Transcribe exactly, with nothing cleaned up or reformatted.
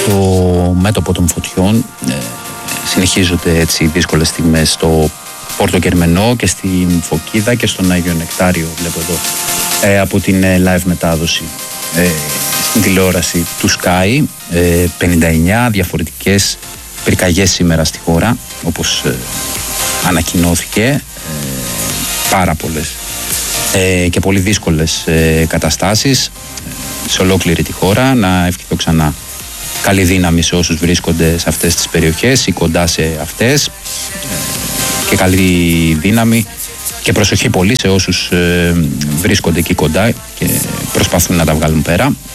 στο μέτωπο των φωτιών ε, συνεχίζονται έτσι δύσκολες στιγμές στο Πόρτο Γερμενό και στην Φωκίδα και στον Άγιο Νεκτάριο, βλέπω εδώ ε, από την ε, live μετάδοση ε, στην τηλεόραση του Sky. ε, πενήντα εννιά διαφορετικές πυρκαγιές σήμερα στη χώρα, όπως ε, ανακοινώθηκε, ε, πάρα πολλές ε, και πολύ δύσκολες ε, καταστάσεις σε ολόκληρη τη χώρα. Να ευχηθώ ξανά καλή δύναμη σε όσους βρίσκονται σε αυτές τις περιοχές ή κοντά σε αυτές και καλή δύναμη και προσοχή πολύ σε όσους ε, βρίσκονται εκεί κοντά και προσπαθούν να τα βγάλουν πέρα.